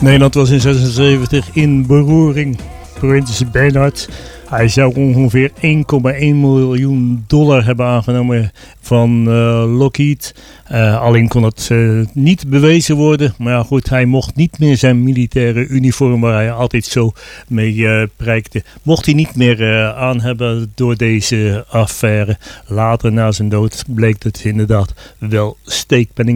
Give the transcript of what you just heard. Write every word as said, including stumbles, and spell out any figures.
Nederland was in zesenzeventig in beroering. Provincie Bernhard. Hij zou ongeveer één komma één miljoen dollar hebben aangenomen van uh, Lockheed. Uh, alleen kon het uh, niet bewezen worden. Maar ja, goed, hij mocht niet meer zijn militaire uniform waar hij altijd zo mee uh, prijkte. Mocht hij niet meer uh, aan hebben door deze affaire. Later na zijn dood bleek het inderdaad wel steekpenning